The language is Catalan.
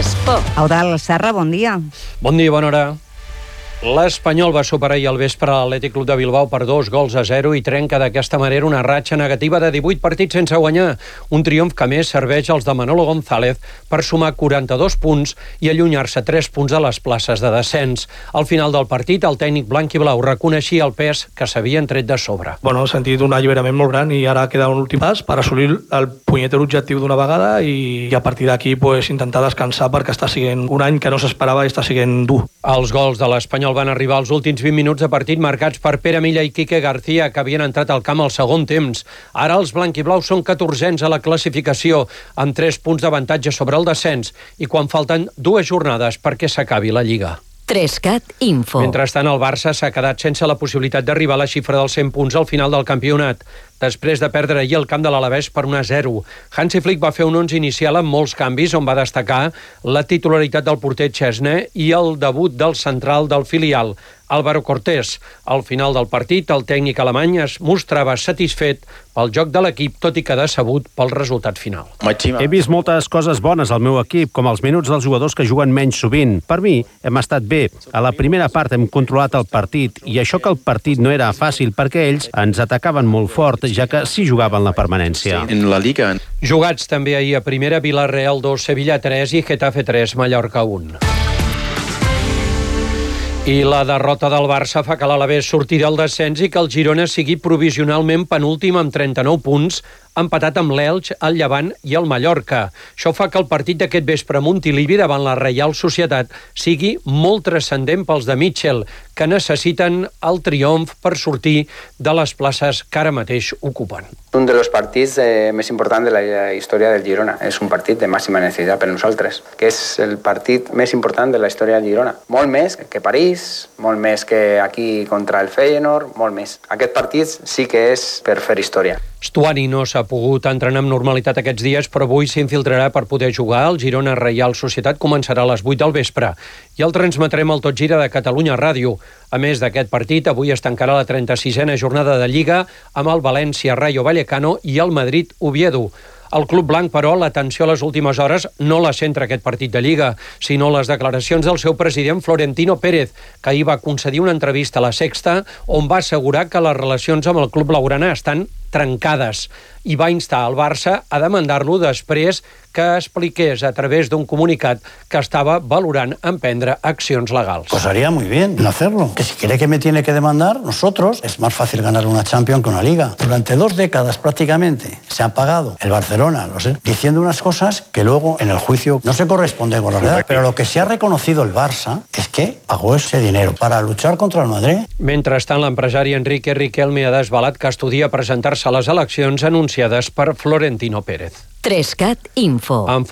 Esport. Eudald Serra, bon dia. Bon dia, bona hora. L'Espanyol va superar ahir al vespre l'Atlètic Club de Bilbao per 2-0 i trenca d'aquesta manera una ratxa negativa de 18 partits sense guanyar. Un triomf que més serveix als de Manolo González per sumar 42 punts i allunyar-se 3 punts de les places de descens. Al final del partit, el tècnic blanc i blau reconeixia el pes que s'havien tret de sobre. He sentit un alliberament molt gran i ara queda un últim pas per assolir el punyeter objectiu d'una vegada i a partir d'aquí intentar descansar perquè està sent un any que no s'esperava i està sent dur. Els gols de l'Espanyol van arribar als últims 20 minuts de partit marcats per Pere Milla i Quique García, que havien entrat al camp al segon temps. Ara els blanquiblaus són 14ens a la classificació, amb 3 punts d'avantatge sobre el descens, i quan falten 2 jornades perquè s'acabi la Lliga. 3CAT Info. Mentrestant, el Barça s'ha quedat sense la possibilitat d'arribar a la xifra dels 100 punts al final del campionat, després de perdre ahir el camp de l'Alavés per 1-0. Hansi Flick va fer un 11 inicial amb molts canvis, on va destacar la titularitat del porter Chesney i el debut del central del filial, Álvaro Cortés. Al final del partit, el tècnic alemany es mostrava satisfet pel joc de l'equip, tot i que decebut pel resultat final. He vist moltes coses bones al meu equip, com els minuts dels jugadors que juguen menys sovint. Per mi, hem estat bé. A la primera part hem controlat el partit, i això que el partit no era fàcil perquè ells ens atacaven molt fort, ja que sí jugaven la permanència. En la Liga. Jugats també ahir a primera, Villarreal 2, Sevilla 3 i Getafe 3, Mallorca 1. I la derrota del Barça fa que l'Alavés surti del descens i que el Girona sigui provisionalment penúltim amb 39 punts, empatat amb l'Elx, el Llevant i el Mallorca. Això fa que el partit d'aquest vespre a Montilivi davant la Reial Societat sigui molt transcendent pels de Mitchell, que necessiten el triomf per sortir de les places que ara mateix ocupen. Un dels partits més importants de la història del Girona. És un partit de màxima necessitat per nosaltres, que és el partit més important de la història del Girona. Molt més que París, molt més que aquí contra el Feyenoord, molt més. Aquest partit sí que és per fer història. Stuani no s'ha pogut entrenar amb normalitat aquests dies, però avui s'infiltrarà per poder jugar. El Girona Reial Societat començarà a les 8 del vespre i el transmetrem al Tot Gira de Catalunya Ràdio. A més d'aquest partit, avui es tancarà la 36a jornada de Lliga amb el València Rayo Vallecano i el Madrid Oviedo. El club blanc, però, l'atenció a les últimes hores no la centra aquest partit de Lliga, sinó les declaracions del seu president Florentino Pérez, que ahir va concedir una entrevista a La Sexta on va assegurar que les relacions amb el club blaugrana estan trencades i va instar el Barça a demandar-lo després que expliqués a través d'un comunicat que estava valorant emprendre accions legals. Pues haría muy bien en hacerlo. Que si quiere que me tiene que demandar, nosotros, es más fácil ganar una Champions que una Liga. Durante 2 décadas prácticamente se han pagado el Barcelona, diciendo unas cosas que luego en el juicio no se corresponden con la realidad. Pero lo que se ha reconocido el Barça es que pagó ese dinero para luchar contra el Madrid. Mentrestant, l'empresari Enrique Riquelme ha desvelat que estudia presentar-se a les eleccions anunciades per Florentino Pérez. 3CAT Info.